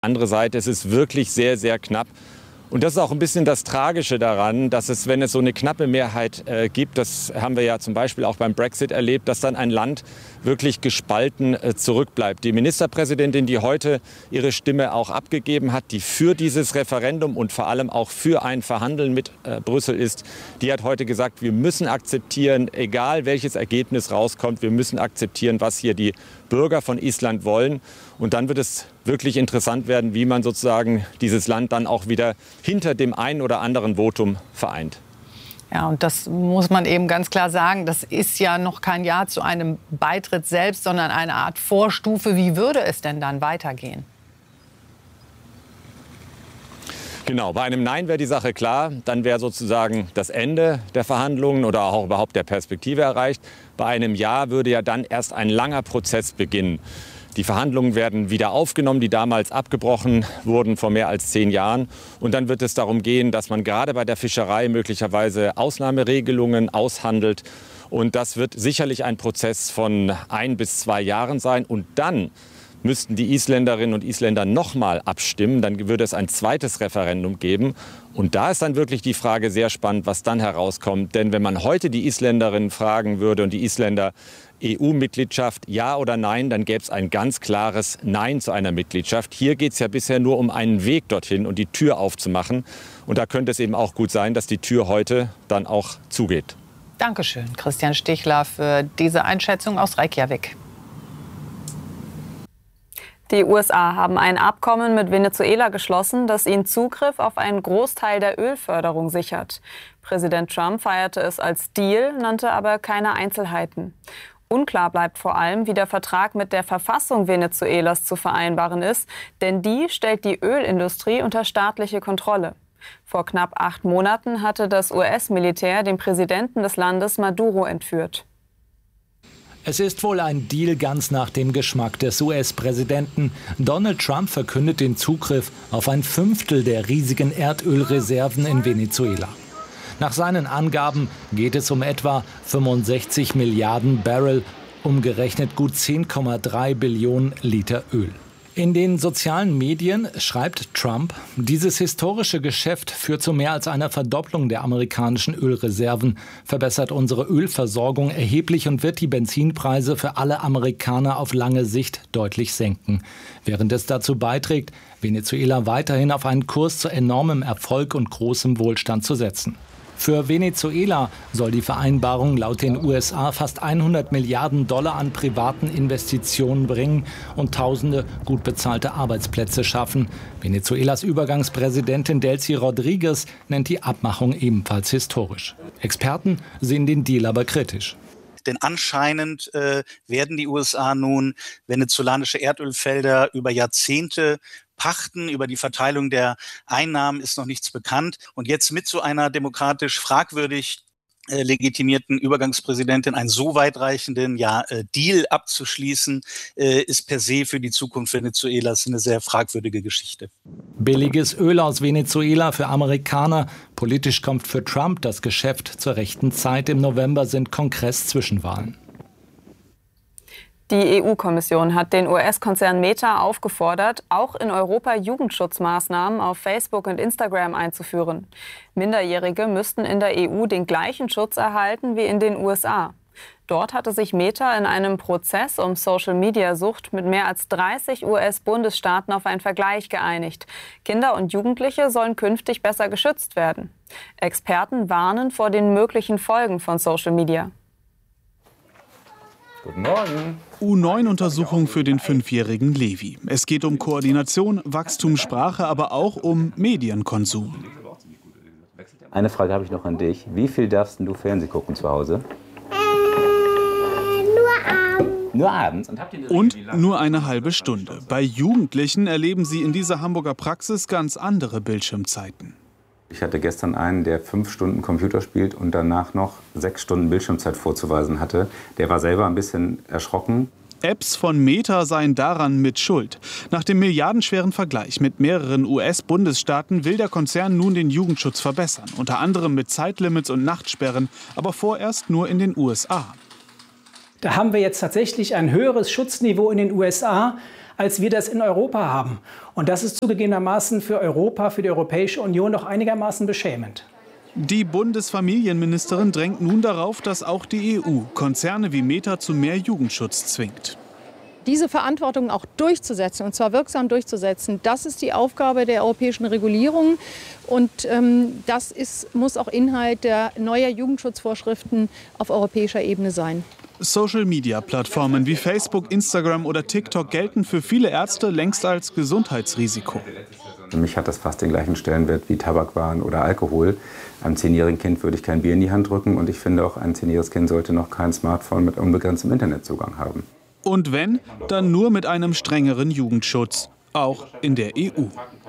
Andere Seite, es ist wirklich sehr, sehr knapp. Und das ist auch ein bisschen das Tragische daran, dass es, wenn es so eine knappe Mehrheit gibt, das haben wir ja zum Beispiel auch beim Brexit erlebt, dass dann ein Land wirklich gespalten zurückbleibt. Die Ministerpräsidentin, die heute ihre Stimme auch abgegeben hat, die für dieses Referendum und vor allem auch für ein Verhandeln mit Brüssel ist, die hat heute gesagt, wir müssen akzeptieren, egal welches Ergebnis rauskommt, wir müssen akzeptieren, was hier die Bürger von Island wollen. Und dann wird es wirklich interessant werden, wie man sozusagen dieses Land dann auch wieder hinter dem einen oder anderen Votum vereint. Ja, und das muss man eben ganz klar sagen, das ist ja noch kein Ja zu einem Beitritt selbst, sondern eine Art Vorstufe. Wie würde es denn dann weitergehen? Genau, bei einem Nein wäre die Sache klar. Dann wäre sozusagen das Ende der Verhandlungen oder auch überhaupt der Perspektive erreicht. Bei einem Ja würde ja dann erst ein langer Prozess beginnen. Die Verhandlungen werden wieder aufgenommen, die damals abgebrochen wurden vor mehr als 10 Jahren. Und dann wird es darum gehen, dass man gerade bei der Fischerei möglicherweise Ausnahmeregelungen aushandelt. Und das wird sicherlich ein Prozess von 1 bis 2 Jahren sein. Und dann müssten die Isländerinnen und Isländer noch mal abstimmen. Dann würde es ein zweites Referendum geben. Und da ist dann wirklich die Frage sehr spannend, was dann herauskommt. Denn wenn man heute die Isländerinnen fragen würde und die Isländer, EU-Mitgliedschaft, ja oder nein, dann gäbe es ein ganz klares Nein zu einer Mitgliedschaft. Hier geht es ja bisher nur um einen Weg dorthin und die Tür aufzumachen. Und da könnte es eben auch gut sein, dass die Tür heute dann auch zugeht. Dankeschön, Christian Stichler, für diese Einschätzung aus Reykjavik. Die USA haben ein Abkommen mit Venezuela geschlossen, das ihnen Zugriff auf einen Großteil der Ölförderung sichert. Präsident Trump feierte es als Deal, nannte aber keine Einzelheiten. Unklar bleibt vor allem, wie der Vertrag mit der Verfassung Venezuelas zu vereinbaren ist, denn die stellt die Ölindustrie unter staatliche Kontrolle. Vor knapp 8 Monaten hatte das US-Militär den Präsidenten des Landes Maduro entführt. Es ist wohl ein Deal ganz nach dem Geschmack des US-Präsidenten. Donald Trump verkündet den Zugriff auf ein Fünftel der riesigen Erdölreserven in Venezuela. Nach seinen Angaben geht es um etwa 65 Milliarden Barrel, umgerechnet gut 10,3 Billionen Liter Öl. In den sozialen Medien schreibt Trump, dieses historische Geschäft führt zu mehr als einer Verdopplung der amerikanischen Ölreserven, verbessert unsere Ölversorgung erheblich und wird die Benzinpreise für alle Amerikaner auf lange Sicht deutlich senken, während es dazu beiträgt, Venezuela weiterhin auf einen Kurs zu enormem Erfolg und großem Wohlstand zu setzen. Für Venezuela soll die Vereinbarung laut den USA fast 100 Milliarden Dollar an privaten Investitionen bringen und tausende gut bezahlte Arbeitsplätze schaffen. Venezuelas Übergangspräsidentin Delcy Rodriguez nennt die Abmachung ebenfalls historisch. Experten sehen den Deal aber kritisch. Denn anscheinend werden die USA nun venezolanische Erdölfelder über Jahrzehnte pachten. Über die Verteilung der Einnahmen ist noch nichts bekannt. Und jetzt mit so einer demokratisch fragwürdig legitimierten Übergangspräsidentin einen so weitreichenden Deal abzuschließen, ist per se für die Zukunft Venezuelas eine sehr fragwürdige Geschichte. Billiges Öl aus Venezuela für Amerikaner. Politisch kommt für Trump das Geschäft zur rechten Zeit. Im November sind Kongress-Zwischenwahlen. Die EU-Kommission hat den US-Konzern Meta aufgefordert, auch in Europa Jugendschutzmaßnahmen auf Facebook und Instagram einzuführen. Minderjährige müssten in der EU den gleichen Schutz erhalten wie in den USA. Dort hatte sich Meta in einem Prozess um Social-Media-Sucht mit mehr als 30 US-Bundesstaaten auf einen Vergleich geeinigt. Kinder und Jugendliche sollen künftig besser geschützt werden. Experten warnen vor den möglichen Folgen von Social Media. Guten Morgen. U9-Untersuchung für den 5-jährigen Levi. Es geht um Koordination, Wachstum, Sprache, aber auch um Medienkonsum. Eine Frage habe ich noch an dich. Wie viel darfst du Fernsehen gucken zu Hause? Nur abends? Und nur eine halbe Stunde. Bei Jugendlichen erleben sie in dieser Hamburger Praxis ganz andere Bildschirmzeiten. Ich hatte gestern einen, der 5 Stunden Computer spielt und danach noch 6 Stunden Bildschirmzeit vorzuweisen hatte. Der war selber ein bisschen erschrocken. Apps von Meta seien daran mit schuld. Nach dem milliardenschweren Vergleich mit mehreren US-Bundesstaaten will der Konzern nun den Jugendschutz verbessern. Unter anderem mit Zeitlimits und Nachtsperren, aber vorerst nur in den USA. Da haben wir jetzt tatsächlich ein höheres Schutzniveau in den USA als wir das in Europa haben. Und das ist zugegebenermaßen für Europa, für die Europäische Union doch einigermaßen beschämend. Die Bundesfamilienministerin drängt nun darauf, dass auch die EU Konzerne wie Meta zu mehr Jugendschutz zwingt. Diese Verantwortung auch durchzusetzen, und zwar wirksam durchzusetzen, das ist die Aufgabe der europäischen Regulierung. Und das muss auch Inhalt der neuen Jugendschutzvorschriften auf europäischer Ebene sein. Social-Media-Plattformen wie Facebook, Instagram oder TikTok gelten für viele Ärzte längst als Gesundheitsrisiko. Für mich hat das fast den gleichen Stellenwert wie Tabakwaren oder Alkohol. Einem 10-jährigen Kind würde ich kein Bier in die Hand drücken. Und ich finde auch, ein 10-jähriges Kind sollte noch kein Smartphone mit unbegrenztem Internetzugang haben. Und wenn, dann nur mit einem strengeren Jugendschutz, auch in der EU.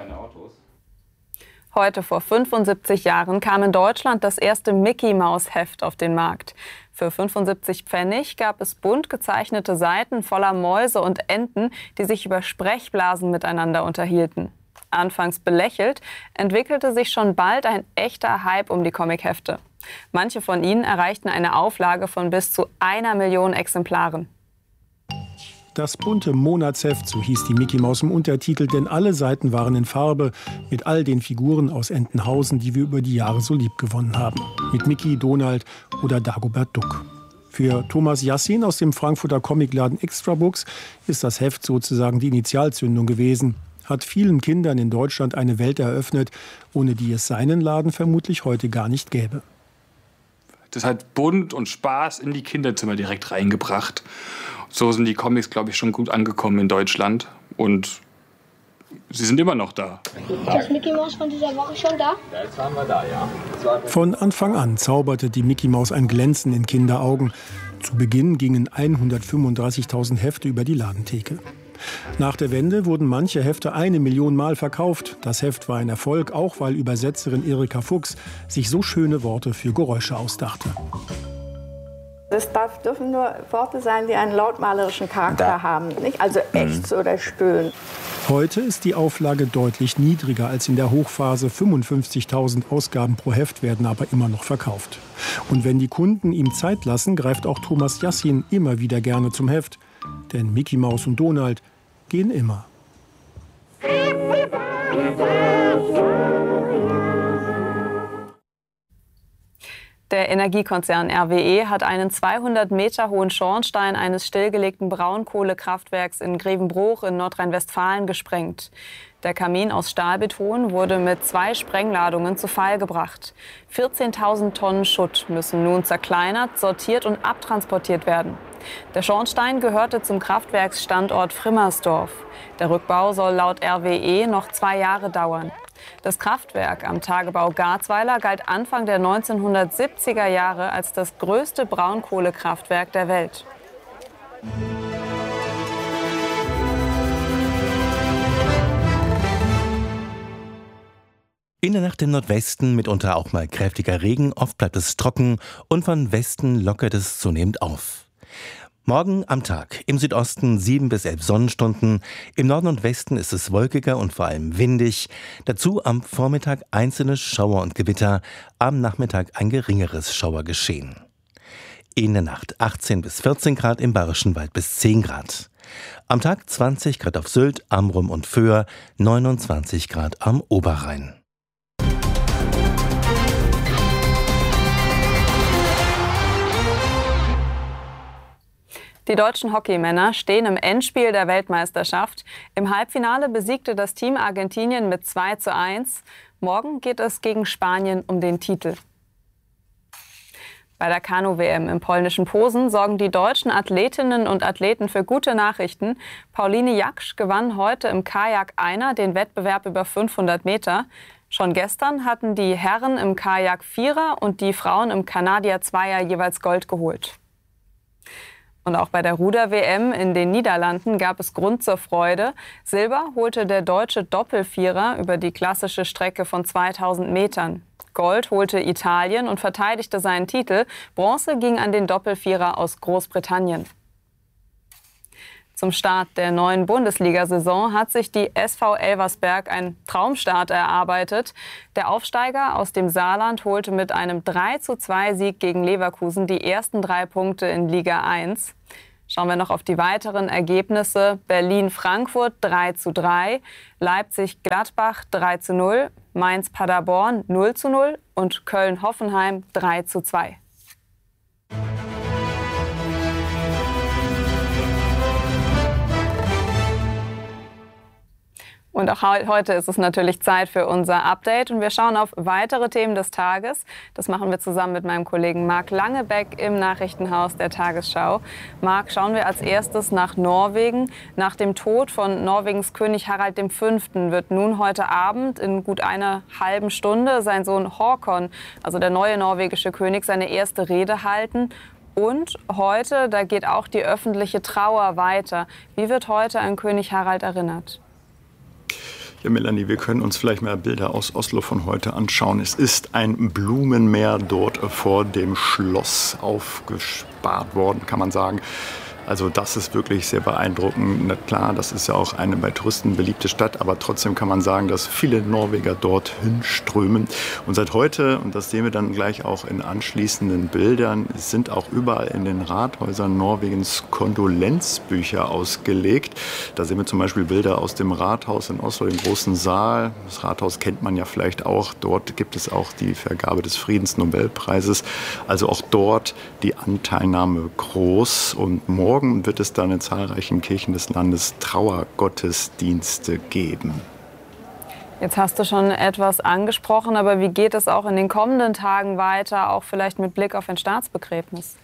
Heute vor 75 Jahren kam in Deutschland das erste Mickey-Maus-Heft auf den Markt. Für 75 Pfennig gab es bunt gezeichnete Seiten voller Mäuse und Enten, die sich über Sprechblasen miteinander unterhielten. Anfangs belächelt, entwickelte sich schon bald ein echter Hype um die Comichefte. Manche von ihnen erreichten eine Auflage von bis zu 1 Million Exemplaren. Das bunte Monatsheft, so hieß die Mickey Maus im Untertitel, denn alle Seiten waren in Farbe mit all den Figuren aus Entenhausen, die wir über die Jahre so lieb gewonnen haben. Mit Mickey, Donald oder Dagobert Duck. Für Thomas Yassin aus dem Frankfurter Comicladen Extra Books ist das Heft sozusagen die Initialzündung gewesen. Hat vielen Kindern in Deutschland eine Welt eröffnet, ohne die es seinen Laden vermutlich heute gar nicht gäbe. Das hat bunt und Spaß in die Kinderzimmer direkt reingebracht. So sind die Comics, glaube ich, schon gut angekommen in Deutschland. Und sie sind immer noch da. Ist das Mickey Maus von dieser Woche schon da? Ja, jetzt waren wir da, ja. Von Anfang an zauberte die Mickey Maus ein Glänzen in Kinderaugen. Zu Beginn gingen 135.000 Hefte über die Ladentheke. Nach der Wende wurden manche Hefte 1 Million Mal verkauft. Das Heft war ein Erfolg, auch weil Übersetzerin Erika Fuchs sich so schöne Worte für Geräusche ausdachte. Es dürfen nur Worte sein, die einen lautmalerischen Charakter haben, nicht? Also Ächzen oder Stöhnen. Heute ist die Auflage deutlich niedriger als in der Hochphase. 55.000 Ausgaben pro Heft werden aber immer noch verkauft. Und wenn die Kunden ihm Zeit lassen, greift auch Thomas Yassin immer wieder gerne zum Heft. Denn Mickey Maus und Donald gehen immer. Der Energiekonzern RWE hat einen 200 Meter hohen Schornstein eines stillgelegten Braunkohlekraftwerks in Grevenbroich in Nordrhein-Westfalen gesprengt. Der Kamin aus Stahlbeton wurde mit 2 Sprengladungen zu Fall gebracht. 14.000 Tonnen Schutt müssen nun zerkleinert, sortiert und abtransportiert werden. Der Schornstein gehörte zum Kraftwerksstandort Frimmersdorf. Der Rückbau soll laut RWE noch 2 Jahre dauern. Das Kraftwerk am Tagebau Garzweiler galt Anfang der 1970er Jahre als das größte Braunkohlekraftwerk der Welt. In der Nacht im Nordwesten mitunter auch mal kräftiger Regen, oft bleibt es trocken und von Westen lockert es zunehmend auf. Morgen am Tag im Südosten 7 bis 11 Sonnenstunden, im Norden und Westen ist es wolkiger und vor allem windig. Dazu am Vormittag einzelne Schauer und Gewitter, am Nachmittag ein geringeres Schauergeschehen. In der Nacht 18 bis 14 Grad im Bayerischen Wald bis 10 Grad. Am Tag 20 Grad auf Sylt, Amrum und Föhr, 29 Grad am Oberrhein. Die deutschen Hockeymänner stehen im Endspiel der Weltmeisterschaft. Im Halbfinale besiegte das Team Argentinien mit 2:1. Morgen geht es gegen Spanien um den Titel. Bei der Kanu-WM im polnischen Posen sorgen die deutschen Athletinnen und Athleten für gute Nachrichten. Pauline Jaksch gewann heute im Kajak-Einer den Wettbewerb über 500 Meter. Schon gestern hatten die Herren im Kajak-Vierer und die Frauen im Kanadier-Zweier jeweils Gold geholt. Und auch bei der Ruder-WM in den Niederlanden gab es Grund zur Freude. Silber holte der deutsche Doppelvierer über die klassische Strecke von 2000 Metern. Gold holte Italien und verteidigte seinen Titel. Bronze ging an den Doppelvierer aus Großbritannien. Zum Start der neuen Bundesliga-Saison hat sich die SV Elversberg einen Traumstart erarbeitet. Der Aufsteiger aus dem Saarland holte mit einem 3:2 Sieg gegen Leverkusen die ersten 3 Punkte in Liga 1. Schauen wir noch auf die weiteren Ergebnisse. Berlin-Frankfurt 3:3, Leipzig-Gladbach 3:0, Mainz-Paderborn 0:0 und Köln-Hoffenheim 3:2. Und auch heute ist es natürlich Zeit für unser Update und wir schauen auf weitere Themen des Tages. Das machen wir zusammen mit meinem Kollegen Marc Langebeck im Nachrichtenhaus der Tagesschau. Marc, schauen wir als erstes nach Norwegen. Nach dem Tod von Norwegens König Harald V. wird nun heute Abend in gut einer halben Stunde sein Sohn Håkon, also der neue norwegische König, seine erste Rede halten. Und heute, da geht auch die öffentliche Trauer weiter. Wie wird heute an König Harald erinnert? Ja, Melanie, wir können uns vielleicht mal Bilder aus Oslo von heute anschauen. Es ist ein Blumenmeer dort vor dem Schloss aufgespart worden, kann man sagen. Also das ist wirklich sehr beeindruckend. Na klar, das ist ja auch eine bei Touristen beliebte Stadt, aber trotzdem kann man sagen, dass viele Norweger dorthin strömen. Und seit heute, und das sehen wir dann gleich auch in anschließenden Bildern, sind auch überall in den Rathäusern Norwegens Kondolenzbücher ausgelegt. Da sehen wir zum Beispiel Bilder aus dem Rathaus in Oslo, dem großen Saal. Das Rathaus kennt man ja vielleicht auch. Dort gibt es auch die Vergabe des Friedensnobelpreises. Also auch dort die Anteilnahme groß. Und morgen wird es dann in zahlreichen Kirchen des Landes Trauergottesdienste geben. Jetzt hast du schon etwas angesprochen, aber wie geht es auch in den kommenden Tagen weiter, auch vielleicht mit Blick auf ein Staatsbegräbnis?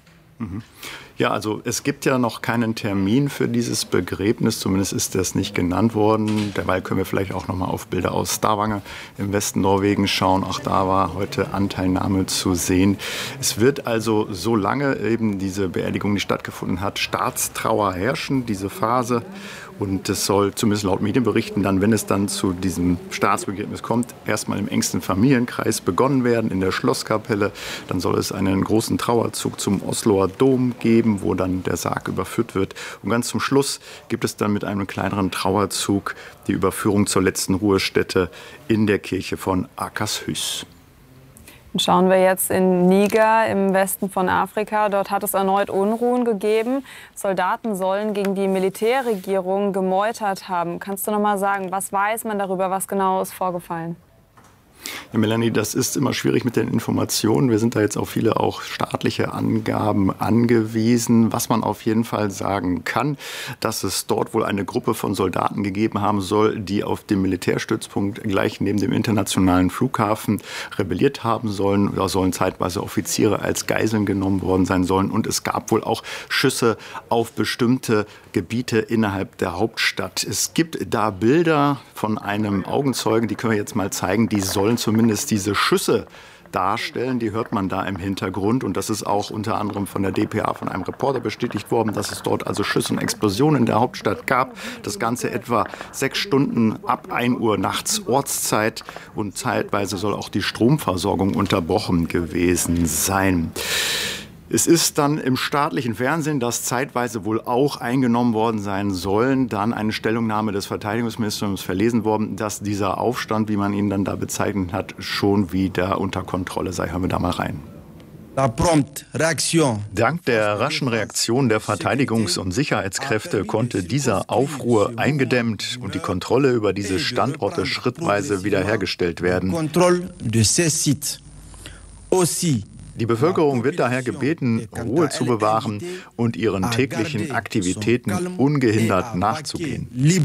Ja, also es gibt ja noch keinen Termin für dieses Begräbnis, zumindest ist das nicht genannt worden. Derweil können wir vielleicht auch noch mal auf Bilder aus Stavanger im Westen Norwegens schauen. Auch da war heute Anteilnahme zu sehen. Es wird also, solange eben diese Beerdigung nicht stattgefunden hat, Staatstrauer herrschen, diese Phase. Und es soll zumindest laut Medienberichten dann, wenn es dann zu diesem Staatsbegräbnis kommt, erstmal im engsten Familienkreis begonnen werden, in der Schlosskapelle. Dann soll es einen großen Trauerzug zum Osloer Dom geben, wo dann der Sarg überführt wird. Und ganz zum Schluss gibt es dann mit einem kleineren Trauerzug die Überführung zur letzten Ruhestätte in der Kirche von Akershus. Schauen wir jetzt in Niger im Westen von Afrika. Dort hat es erneut Unruhen gegeben. Soldaten sollen gegen die Militärregierung gemeutert haben. Kannst du noch mal sagen, was weiß man darüber, was genau ist vorgefallen? Ja, Melanie, das ist immer schwierig mit den Informationen. Wir sind da jetzt auf viele auch staatliche Angaben angewiesen. Was man auf jeden Fall sagen kann, dass es dort wohl eine Gruppe von Soldaten gegeben haben soll, die auf dem Militärstützpunkt gleich neben dem internationalen Flughafen rebelliert haben sollen. Da sollen zeitweise Offiziere als Geiseln genommen worden sein sollen. Und es gab wohl auch Schüsse auf bestimmte Gebiete innerhalb der Hauptstadt. Es gibt da Bilder von einem Augenzeugen, die können wir jetzt mal zeigen. Die sollen zumindest diese Schüsse darstellen. Die hört man da im Hintergrund. Und das ist auch unter anderem von der dpa, von einem Reporter bestätigt worden, dass es dort also Schüsse und Explosionen in der Hauptstadt gab. Das Ganze etwa 6 Stunden ab 1 Uhr nachts Ortszeit. Und zeitweise soll auch die Stromversorgung unterbrochen gewesen sein. Es ist dann im staatlichen Fernsehen, das zeitweise wohl auch eingenommen worden sein sollen, dann eine Stellungnahme des Verteidigungsministeriums verlesen worden, dass dieser Aufstand, wie man ihn dann da bezeichnet hat, schon wieder unter Kontrolle sei. Hören wir da mal rein. Dank der raschen Reaktion der Verteidigungs- und Sicherheitskräfte konnte dieser Aufruhr eingedämmt und die Kontrolle über diese Standorte schrittweise wiederhergestellt werden. Die Bevölkerung wird daher gebeten, Ruhe zu bewahren und ihren täglichen Aktivitäten ungehindert nachzugehen.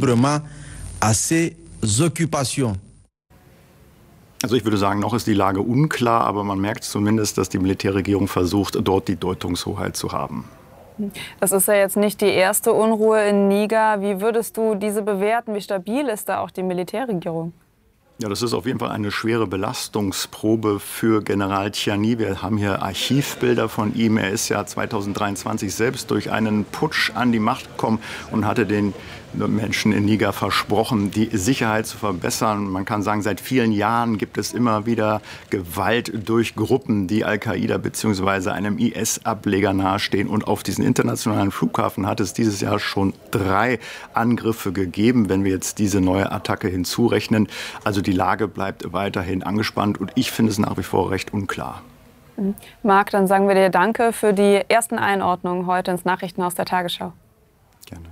Also ich würde sagen, noch ist die Lage unklar, aber man merkt zumindest, dass die Militärregierung versucht, dort die Deutungshoheit zu haben. Das ist ja jetzt nicht die erste Unruhe in Niger. Wie würdest du diese bewerten? Wie stabil ist da auch die Militärregierung? Ja, das ist auf jeden Fall eine schwere Belastungsprobe für General Tchiani. Wir haben hier Archivbilder von ihm. Er ist ja 2023 selbst durch einen Putsch an die Macht gekommen und hatte den Menschen in Niger versprochen, die Sicherheit zu verbessern. Man kann sagen, seit vielen Jahren gibt es immer wieder Gewalt durch Gruppen, die Al-Qaida bzw. einem IS-Ableger nahestehen. Und auf diesen internationalen Flughafen hat es dieses Jahr schon 3 Angriffe gegeben, wenn wir jetzt diese neue Attacke hinzurechnen. Also die Lage bleibt weiterhin angespannt und ich finde es nach wie vor recht unklar. Marc, dann sagen wir dir Danke für die ersten Einordnungen heute ins Nachrichtenhaus der Tagesschau. Gerne.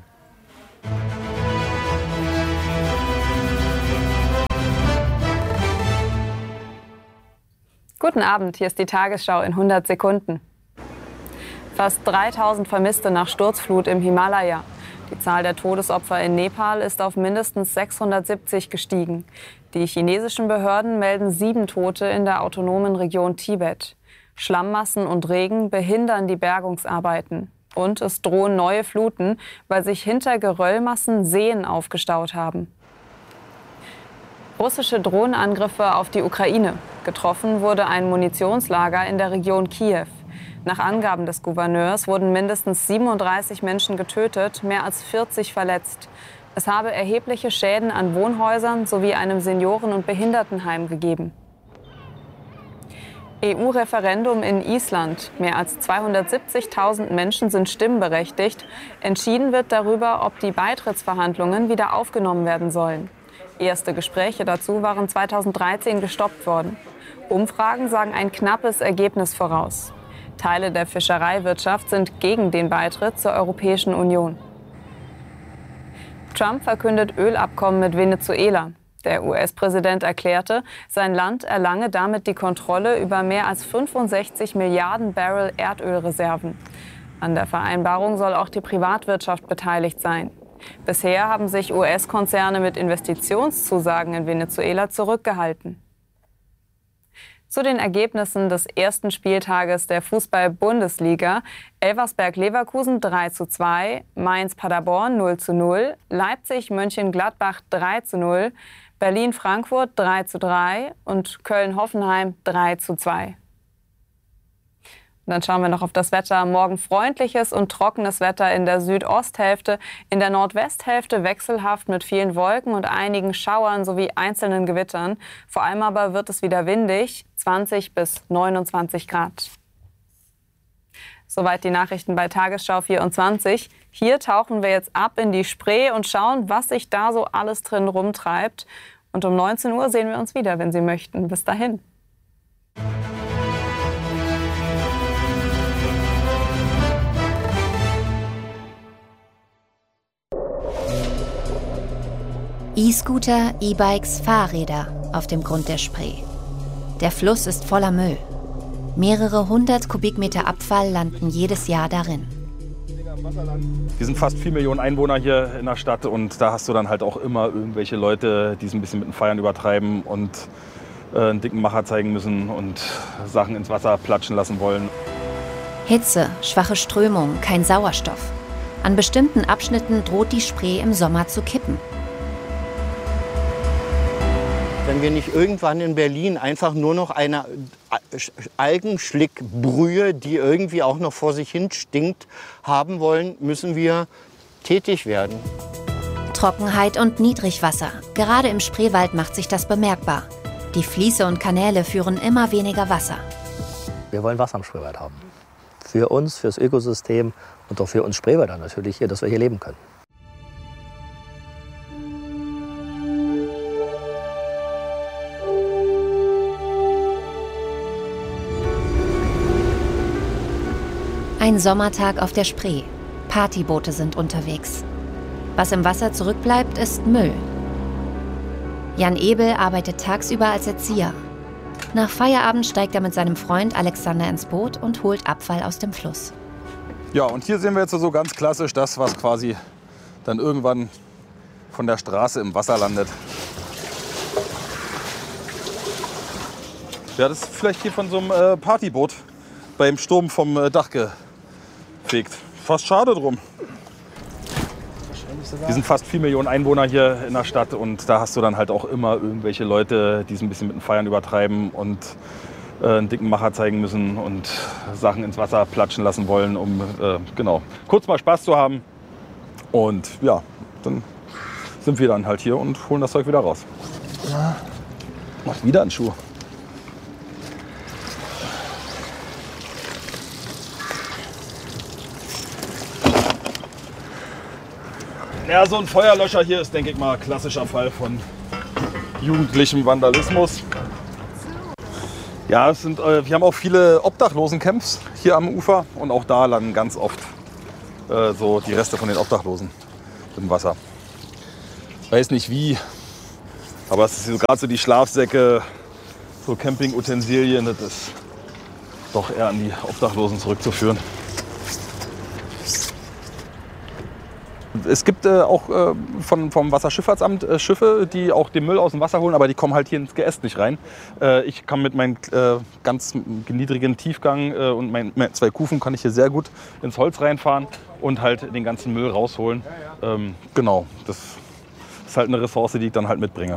Guten Abend, hier ist die Tagesschau in 100 Sekunden. Fast 3000 Vermisste nach Sturzflut im Himalaya. Die Zahl der Todesopfer in Nepal ist auf mindestens 670 gestiegen. Die chinesischen Behörden melden 7 Tote in der autonomen Region Tibet. Schlammmassen und Regen behindern die Bergungsarbeiten. Und es drohen neue Fluten, weil sich hinter Geröllmassen Seen aufgestaut haben. Russische Drohnenangriffe auf die Ukraine. Getroffen wurde ein Munitionslager in der Region Kiew. Nach Angaben des Gouverneurs wurden mindestens 37 Menschen getötet, mehr als 40 verletzt. Es habe erhebliche Schäden an Wohnhäusern sowie einem Senioren- und Behindertenheim gegeben. EU-Referendum in Island. Mehr als 270.000 Menschen sind stimmberechtigt. Entschieden wird darüber, ob die Beitrittsverhandlungen wieder aufgenommen werden sollen. Erste Gespräche dazu waren 2013 gestoppt worden. Umfragen sagen ein knappes Ergebnis voraus. Teile der Fischereiwirtschaft sind gegen den Beitritt zur Europäischen Union. Trump verkündet Ölabkommen mit Venezuela. Der US-Präsident erklärte, sein Land erlange damit die Kontrolle über mehr als 65 Milliarden Barrel Erdölreserven. An der Vereinbarung soll auch die Privatwirtschaft beteiligt sein. Bisher haben sich US-Konzerne mit Investitionszusagen in Venezuela zurückgehalten. Zu den Ergebnissen des ersten Spieltages der Fußball-Bundesliga. Elversberg-Leverkusen 3:2, Mainz-Paderborn 0:0, Leipzig-Mönchengladbach 3:0, Berlin-Frankfurt 3:3 und Köln-Hoffenheim 3:2. Und dann schauen wir noch auf das Wetter. Morgen freundliches und trockenes Wetter in der Südosthälfte, in der Nordwesthälfte wechselhaft mit vielen Wolken und einigen Schauern sowie einzelnen Gewittern. Vor allem aber wird es wieder windig, 20 bis 29 Grad. Soweit die Nachrichten bei Tagesschau 24. Hier tauchen wir jetzt ab in die Spree und schauen, was sich da so alles drin rumtreibt. Und um 19 Uhr sehen wir uns wieder, wenn Sie möchten. Bis dahin. E-Scooter, E-Bikes, Fahrräder auf dem Grund der Spree. Der Fluss ist voller Müll. Mehrere 100 Kubikmeter Abfall landen jedes Jahr darin. Wir sind fast 4 Millionen Einwohner hier in der Stadt und da hast du dann halt auch immer irgendwelche Leute, die es ein bisschen mit dem Feiern übertreiben und einen dicken Macher zeigen müssen und Sachen ins Wasser platschen lassen wollen. Hitze, schwache Strömung, kein Sauerstoff. An bestimmten Abschnitten droht die Spree im Sommer zu kippen. Wenn wir nicht irgendwann in Berlin einfach nur noch eine Algenschlickbrühe, die irgendwie auch noch vor sich hin stinkt, haben wollen, müssen wir tätig werden. Trockenheit und Niedrigwasser. Gerade im Spreewald macht sich das bemerkbar. Die Fließe und Kanäle führen immer weniger Wasser. Wir wollen Wasser am Spreewald haben. Für uns, fürs Ökosystem und auch für uns Spreewälder natürlich hier, dass wir hier leben können. Ein Sommertag auf der Spree. Partyboote sind unterwegs. Was im Wasser zurückbleibt, ist Müll. Jan Ebel arbeitet tagsüber als Erzieher. Nach Feierabend steigt er mit seinem Freund Alexander ins Boot und holt Abfall aus dem Fluss. Ja, und hier sehen wir jetzt so ganz klassisch das, was quasi dann irgendwann von der Straße im Wasser landet. Ja, das ist vielleicht hier von so einem Partyboot beim Sturm vom Dach gefegt. Fast schade drum. Wir sind fast 4 Millionen Einwohner hier in der Stadt und da hast du dann halt auch immer irgendwelche Leute, die es ein bisschen mit dem Feiern übertreiben und einen dicken Macher zeigen müssen und Sachen ins Wasser platschen lassen wollen, um genau, kurz mal Spaß zu haben. Und ja, dann sind wir dann halt hier und holen das Zeug wieder raus. Ja. Macht wieder einen Schuh. Ja, so ein Feuerlöscher hier ist, denke ich mal, klassischer Fall von jugendlichem Vandalismus. Ja, wir haben auch viele Obdachlosencamps hier am Ufer und auch da landen ganz oft so die Reste von den Obdachlosen im Wasser. Ich weiß nicht wie, aber es ist so, gerade so die Schlafsäcke, so Campingutensilien, das ist doch eher an die Obdachlosen zurückzuführen. Es gibt auch vom Wasserschifffahrtsamt Schiffe, die auch den Müll aus dem Wasser holen, aber die kommen halt hier ins Geäst nicht rein. Ich kann mit meinem ganz niedrigen Tiefgang und meinen 2 Kufen kann ich hier sehr gut ins Holz reinfahren und halt den ganzen Müll rausholen. Genau, das ist halt eine Ressource, die ich dann halt mitbringe.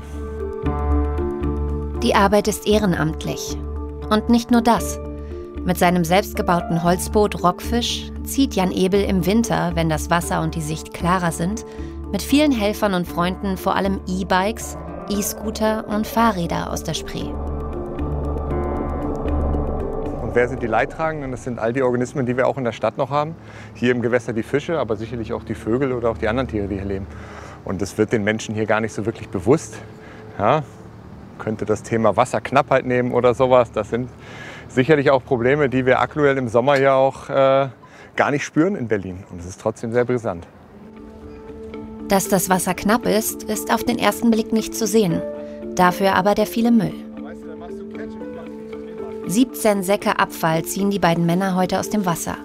Die Arbeit ist ehrenamtlich. Und nicht nur das. Mit seinem selbstgebauten Holzboot Rockfisch zieht Jan Ebel im Winter, wenn das Wasser und die Sicht klarer sind, mit vielen Helfern und Freunden vor allem E-Bikes, E-Scooter und Fahrräder aus der Spree. Und wer sind die Leidtragenden? Das sind all die Organismen, die wir auch in der Stadt noch haben. Hier im Gewässer die Fische, aber sicherlich auch die Vögel oder auch die anderen Tiere, die hier leben. Und das wird den Menschen hier gar nicht so wirklich bewusst. Ja, könnte das Thema Wasserknappheit nehmen oder sowas. Das sind sicherlich auch Probleme, die wir aktuell im Sommer ja auch gar nicht spüren in Berlin. Und es ist trotzdem sehr brisant. Dass das Wasser knapp ist, ist auf den ersten Blick nicht zu sehen. Dafür aber der viele Müll. 17 Säcke Abfall ziehen die beiden Männer heute aus dem Wasser.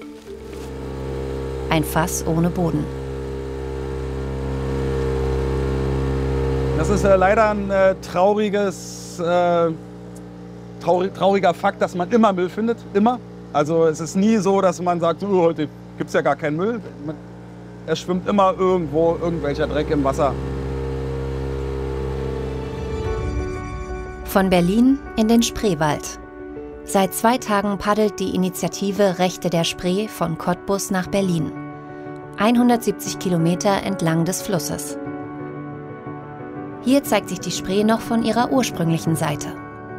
Ein Fass ohne Boden. Das ist leider ein trauriger Fakt, dass man immer Müll findet. Immer. Also es ist nie so, dass man sagt, oh, heute gibt es ja gar keinen Müll. Es schwimmt immer irgendwo irgendwelcher Dreck im Wasser. Von Berlin in den Spreewald. Seit 2 Tagen paddelt die Initiative Rechte der Spree von Cottbus nach Berlin. 170 Kilometer entlang des Flusses. Hier zeigt sich die Spree noch von ihrer ursprünglichen Seite.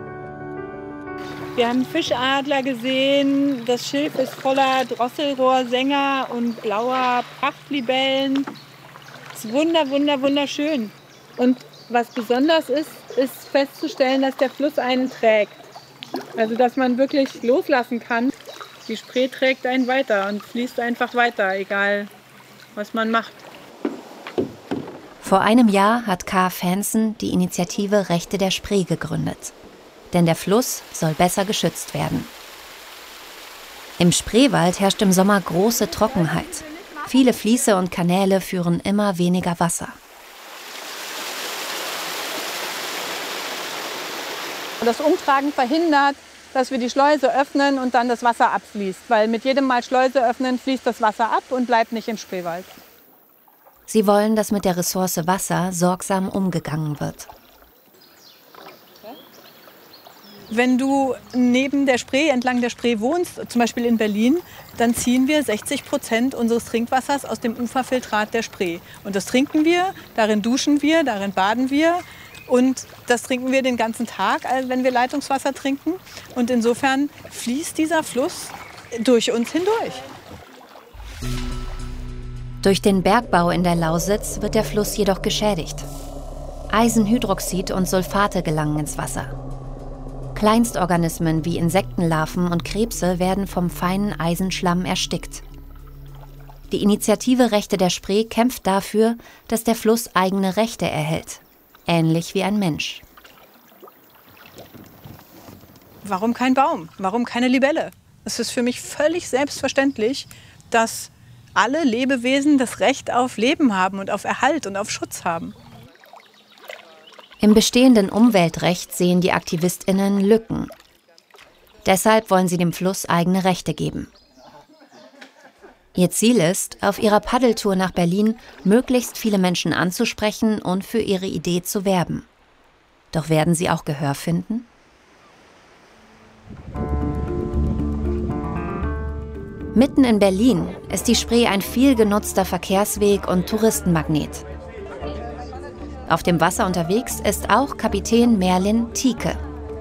Wir haben Fischadler gesehen, das Schilf ist voller Drosselrohrsänger und blauer Prachtlibellen. Es ist wunderschön. Und was besonders ist festzustellen, dass der Fluss einen trägt. Also dass man wirklich loslassen kann. Die Spree trägt einen weiter und fließt einfach weiter, egal was man macht. Vor einem Jahr hat K. Fansen die Initiative Rechte der Spree gegründet. Denn der Fluss soll besser geschützt werden. Im Spreewald herrscht im Sommer große Trockenheit. Viele Fließe und Kanäle führen immer weniger Wasser. Das Umtragen verhindert, dass wir die Schleuse öffnen und dann das Wasser abfließt. Weil mit jedem Mal Schleuse öffnen fließt das Wasser ab und bleibt nicht im Spreewald. Sie wollen, dass mit der Ressource Wasser sorgsam umgegangen wird. Wenn du neben der Spree, entlang der Spree wohnst, zum Beispiel in Berlin, dann ziehen wir 60% unseres Trinkwassers aus dem Uferfiltrat der Spree. Und das trinken wir, darin duschen wir, darin baden wir. Und das trinken wir den ganzen Tag, wenn wir Leitungswasser trinken. Und insofern fließt dieser Fluss durch uns hindurch. Durch den Bergbau in der Lausitz wird der Fluss jedoch geschädigt. Eisenhydroxid und Sulfate gelangen ins Wasser. Kleinstorganismen wie Insektenlarven und Krebse werden vom feinen Eisenschlamm erstickt. Die Initiative Rechte der Spree kämpft dafür, dass der Fluss eigene Rechte erhält, ähnlich wie ein Mensch. Warum kein Baum? Warum keine Libelle? Es ist für mich völlig selbstverständlich, dass alle Lebewesen das Recht auf Leben haben und auf Erhalt und auf Schutz haben. Im bestehenden Umweltrecht sehen die AktivistInnen Lücken. Deshalb wollen sie dem Fluss eigene Rechte geben. Ihr Ziel ist, auf ihrer Paddeltour nach Berlin möglichst viele Menschen anzusprechen und für ihre Idee zu werben. Doch werden sie auch Gehör finden? Mitten in Berlin ist die Spree ein viel genutzter Verkehrsweg und Touristenmagnet. Auf dem Wasser unterwegs ist auch Kapitän Merlin Tieke.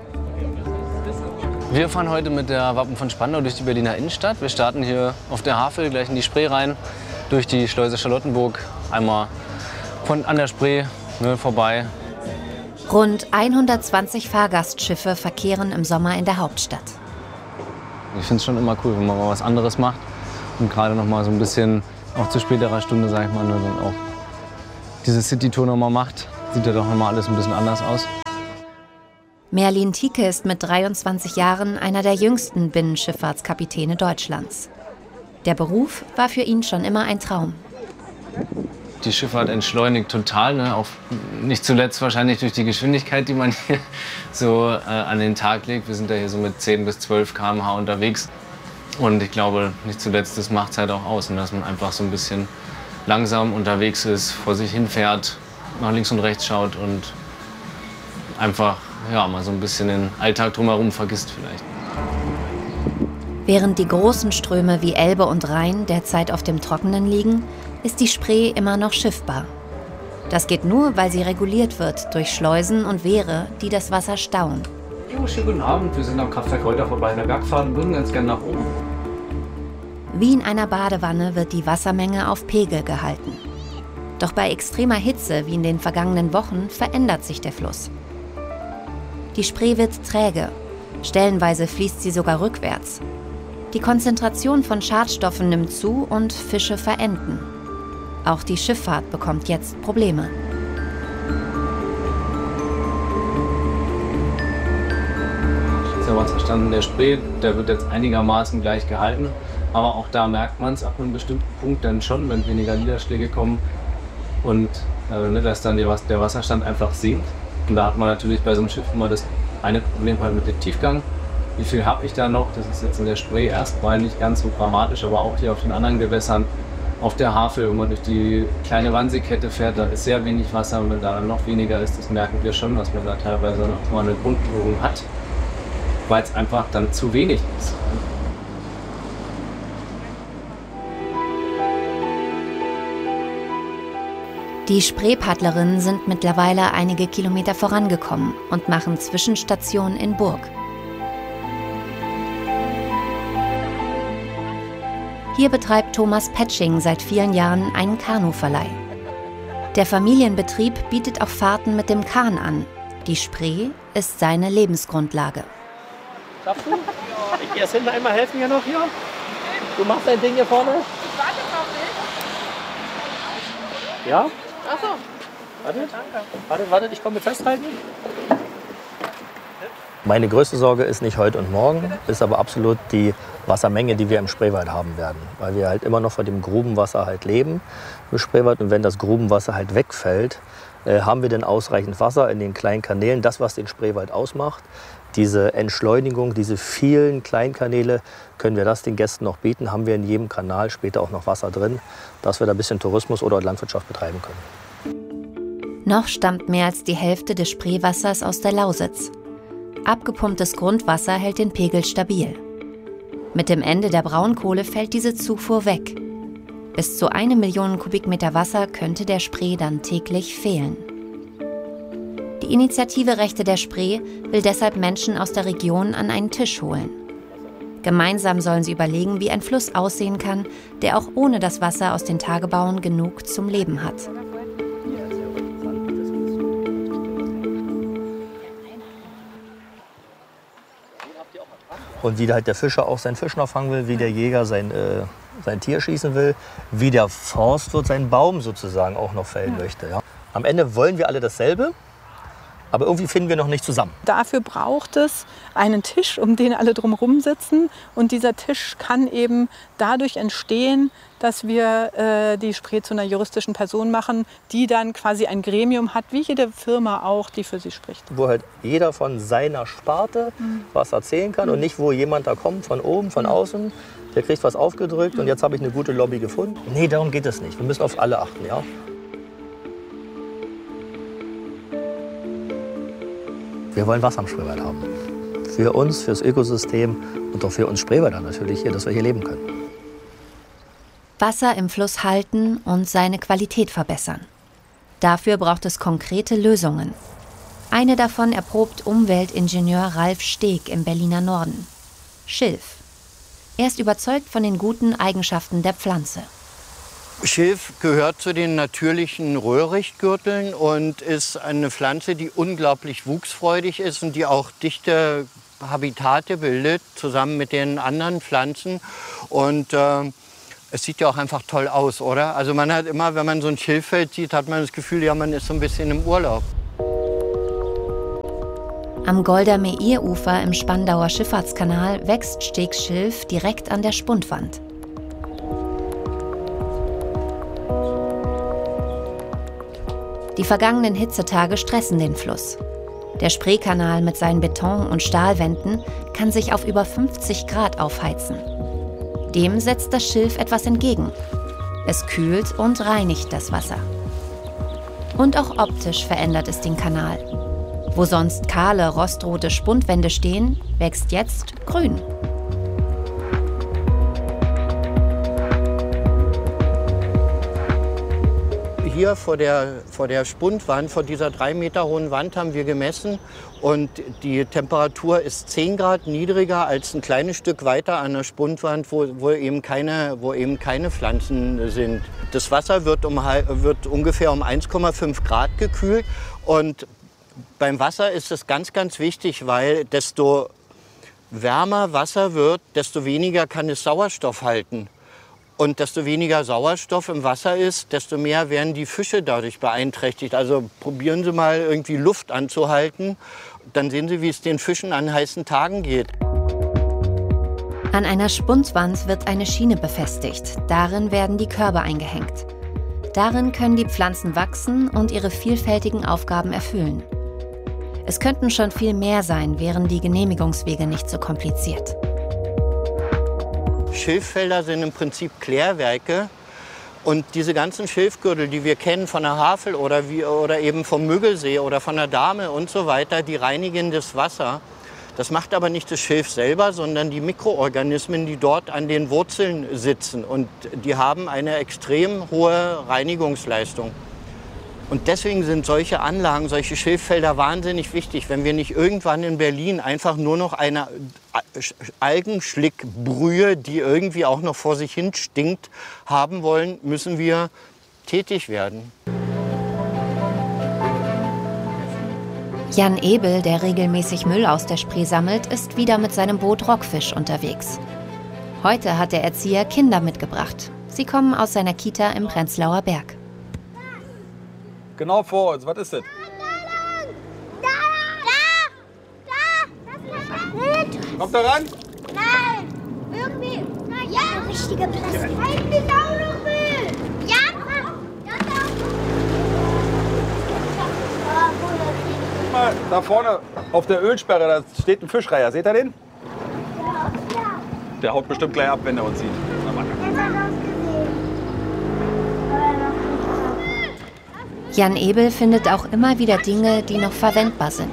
Wir fahren heute mit der Wappen von Spandau durch die Berliner Innenstadt. Wir starten hier auf der Havel, gleich in die Spree rein, durch die Schleuse Charlottenburg, einmal an der Spree vorbei Rund 120 Fahrgastschiffe verkehren im Sommer in der Hauptstadt. Ich finde es schon immer cool, wenn man mal was anderes macht und gerade noch mal so ein bisschen, auch zu späterer Stunde, sag ich mal, dann auch diese City-Tour noch mal macht. Sieht ja doch noch mal alles ein bisschen anders aus. Merlin Tieke ist mit 23 Jahren einer der jüngsten Binnenschifffahrtskapitäne Deutschlands. Der Beruf war für ihn schon immer ein Traum. Die Schifffahrt entschleunigt total, ne? Auch nicht zuletzt wahrscheinlich durch die Geschwindigkeit, die man hier so an den Tag legt. Wir sind ja hier so mit 10 bis 12 km/h unterwegs. Und ich glaube, nicht zuletzt, das macht es halt auch aus, dass man einfach so ein bisschen langsam unterwegs ist, vor sich hin fährt, nach links und rechts schaut und einfach mal so ein bisschen den Alltag drumherum vergisst vielleicht. Während die großen Ströme wie Elbe und Rhein derzeit auf dem Trockenen liegen, ist die Spree immer noch schiffbar. Das geht nur, weil sie reguliert wird durch Schleusen und Wehre, die das Wasser stauen. Jo, schönen guten Abend. Wir sind am Kraftwerk heute vorbei in der Bergfahrt und würden ganz gerne nach oben. Wie in einer Badewanne wird die Wassermenge auf Pegel gehalten. Doch bei extremer Hitze, wie in den vergangenen Wochen, verändert sich der Fluss. Die Spree wird träge. Stellenweise fließt sie sogar rückwärts. Die Konzentration von Schadstoffen nimmt zu und Fische verenden. Auch die Schifffahrt bekommt jetzt Probleme. Der Wasserstand in der Spree, der wird jetzt einigermaßen gleich gehalten. Aber auch da merkt man es ab einem bestimmten Punkt dann schon, wenn weniger Niederschläge kommen und dass dann der Wasserstand einfach sinkt. Und da hat man natürlich bei so einem Schiff immer das eine Problem halt mit dem Tiefgang. Wie viel habe ich da noch? Das ist jetzt in der Spree erstmal nicht ganz so dramatisch, aber auch hier auf den anderen Gewässern, auf der Havel, wenn man durch die kleine Wannseekette fährt, da ist sehr wenig Wasser. Und wenn da noch weniger ist, das merken wir schon, dass man da teilweise noch mal eine Grundberührung hat, weil es einfach dann zu wenig ist. Die Spreepaddlerinnen sind mittlerweile einige Kilometer vorangekommen und machen Zwischenstationen in Burg. Hier betreibt Thomas Petsching seit vielen Jahren einen Kanuverleih. Der Familienbetrieb bietet auch Fahrten mit dem Kahn an. Die Spree ist seine Lebensgrundlage. Schaffst du? Ich gehe erst hinten einmal helfen hier noch hier. Du machst dein Ding hier vorne. Ich warte noch nicht. Ja? Achso. Warte, ich komme festhalten. Meine größte Sorge ist nicht heute und morgen, ist aber absolut die Wassermenge, die wir im Spreewald haben werden. Weil wir halt immer noch von dem Grubenwasser halt leben im Spreewald. Und wenn das Grubenwasser halt wegfällt, haben wir dann ausreichend Wasser in den kleinen Kanälen. Das, was den Spreewald ausmacht, diese Entschleunigung, diese vielen Kleinkanäle, können wir das den Gästen noch bieten, haben wir in jedem Kanal später auch noch Wasser drin, dass wir da ein bisschen Tourismus oder Landwirtschaft betreiben können. Noch stammt mehr als die Hälfte des Spreewassers aus der Lausitz. Abgepumptes Grundwasser hält den Pegel stabil. Mit dem Ende der Braunkohle fällt diese Zufuhr weg. Bis zu 1 Million Kubikmeter Wasser könnte der Spree dann täglich fehlen. Die Initiative Rechte der Spree will deshalb Menschen aus der Region an einen Tisch holen. Gemeinsam sollen sie überlegen, wie ein Fluss aussehen kann, der auch ohne das Wasser aus den Tagebauen genug zum Leben hat. Und wie halt der Fischer auch seinen Fisch noch fangen will, wie der Jäger sein Tier schießen will, wie der Forstwirt seinen Baum sozusagen auch noch fällen möchte. Ja. Am Ende wollen wir alle dasselbe, aber irgendwie finden wir noch nicht zusammen. Dafür braucht es einen Tisch, um den alle drumherum sitzen. Und dieser Tisch kann eben dadurch entstehen, dass wir die Spree zu einer juristischen Person machen, die dann quasi ein Gremium hat, wie jede Firma auch, die für sie spricht. Wo halt jeder von seiner Sparte was erzählen kann und nicht, wo jemand da kommt, von oben, von außen, der kriegt was aufgedrückt und jetzt habe ich eine gute Lobby gefunden. Nee, darum geht es nicht. Wir müssen auf alle achten, ja. Wir wollen Wasser am Spreewald haben. Für uns, fürs Ökosystem und auch für uns Spreewälder natürlich hier, dass wir hier leben können. Wasser im Fluss halten und seine Qualität verbessern. Dafür braucht es konkrete Lösungen. Eine davon erprobt Umweltingenieur Ralf Steg im Berliner Norden. Schilf. Er ist überzeugt von den guten Eigenschaften der Pflanze. Schilf gehört zu den natürlichen Röhrichtgürteln und ist eine Pflanze, die unglaublich wuchsfreudig ist und die auch dichte Habitate bildet, zusammen mit den anderen Pflanzen. Und es sieht ja auch einfach toll aus, oder? Also man hat immer, wenn man so ein Schilffeld sieht, hat man das Gefühl, ja, man ist so ein bisschen im Urlaub. Am Golda-Meir-Ufer im Spandauer Schifffahrtskanal wächst Stegsschilf direkt an der Spundwand. Die vergangenen Hitzetage stressen den Fluss. Der Spreekanal mit seinen Beton- und Stahlwänden kann sich auf über 50 Grad aufheizen. Dem setzt das Schilf etwas entgegen. Es kühlt und reinigt das Wasser. Und auch optisch verändert es den Kanal. Wo sonst kahle, rostrote Spundwände stehen, wächst jetzt Grün. Hier vor der Spundwand, vor dieser 3 Meter hohen Wand haben wir gemessen und die Temperatur ist 10 Grad niedriger als ein kleines Stück weiter an der Spundwand, wo eben keine Pflanzen sind. Das Wasser wird ungefähr um 1,5 Grad gekühlt und beim Wasser ist es ganz, ganz wichtig, weil desto wärmer Wasser wird, desto weniger kann es Sauerstoff halten. Und desto weniger Sauerstoff im Wasser ist, desto mehr werden die Fische dadurch beeinträchtigt. Also probieren Sie mal irgendwie Luft anzuhalten, dann sehen Sie, wie es den Fischen an heißen Tagen geht. An einer Spundwand wird eine Schiene befestigt. Darin werden die Körbe eingehängt. Darin können die Pflanzen wachsen und ihre vielfältigen Aufgaben erfüllen. Es könnten schon viel mehr sein, wären die Genehmigungswege nicht so kompliziert. Schilffelder sind im Prinzip Klärwerke und diese ganzen Schilfgürtel, die wir kennen von der Havel oder eben vom Müggelsee oder von der Dahme und so weiter, die reinigen das Wasser. Das macht aber nicht das Schilf selber, sondern die Mikroorganismen, die dort an den Wurzeln sitzen und die haben eine extrem hohe Reinigungsleistung. Und deswegen sind solche Anlagen, solche Schilffelder wahnsinnig wichtig. Wenn wir nicht irgendwann in Berlin einfach nur noch eine Algenschlickbrühe, die irgendwie auch noch vor sich hin stinkt, haben wollen, müssen wir tätig werden. Jan Ebel, der regelmäßig Müll aus der Spree sammelt, ist wieder mit seinem Boot Rockfisch unterwegs. Heute hat der Erzieher Kinder mitgebracht. Sie kommen aus seiner Kita im Prenzlauer Berg. Genau vor uns. Was ist das? Kommt da ran? Nein! Irgendwie. Ja, richtige Plastik. Eigentlich auch noch Müll. Ja! Guck mal, da vorne auf der Ölsperre, da steht ein Fischreiher. Seht ihr den? Ja. Der haut bestimmt gleich ab, wenn er uns sieht. Jan Ebel findet auch immer wieder Dinge, die noch verwendbar sind.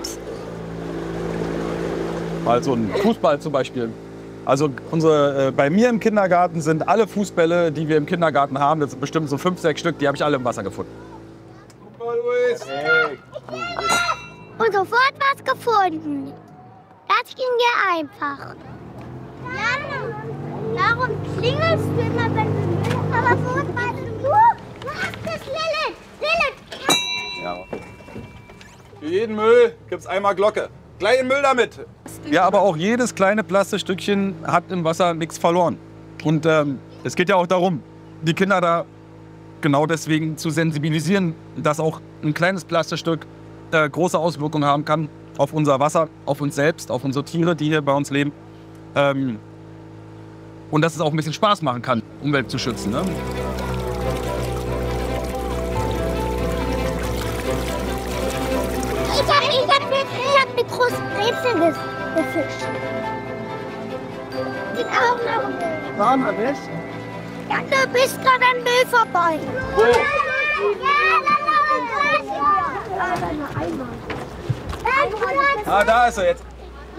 Mal so ein Fußball zum Beispiel. Also bei mir im Kindergarten sind alle Fußbälle, die wir im Kindergarten haben, das sind bestimmt so 5, 6 Stück, die habe ich alle im Wasser gefunden. Guck mal, Luis. Hey. Und sofort was gefunden. Das ging ja einfach. Ja, darum klingelst du immer, wenn du willst. Aber wo ist du hast das, Lilith. Ja. Für jeden Müll gibt es einmal Glocke. Gleich den Müll damit. Ja, aber auch jedes kleine Plastikstückchen hat im Wasser nichts verloren. Und es geht ja auch darum, die Kinder da genau deswegen zu sensibilisieren, dass auch ein kleines Plastikstück große Auswirkungen haben kann auf unser Wasser, auf uns selbst, auf unsere Tiere, die hier bei uns leben. Und dass es auch ein bisschen Spaß machen kann, Umwelt zu schützen. Ne? Ich hab eine große Brezel gefischt. Die auch noch Müll. Wann erwischt? Ja, du bist gerade an Müll vorbei. Wo? Ja, da ist er jetzt.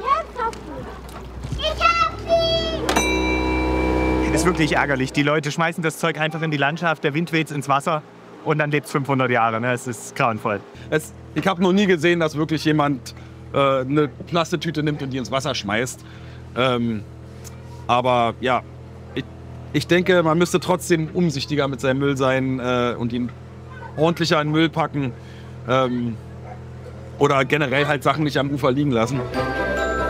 Ich hab sie! Das ist wirklich ärgerlich. Die Leute schmeißen das Zeug einfach in die Landschaft, der Wind weht ins Wasser und dann lebt es 500 Jahre. Ne? Es ist grauenvoll. Ich habe noch nie gesehen, dass wirklich jemand eine Plastiktüte nimmt und die ins Wasser schmeißt. Aber ja, Ich denke, man müsste trotzdem umsichtiger mit seinem Müll sein und ihn ordentlicher in den Müll packen oder generell halt Sachen nicht am Ufer liegen lassen.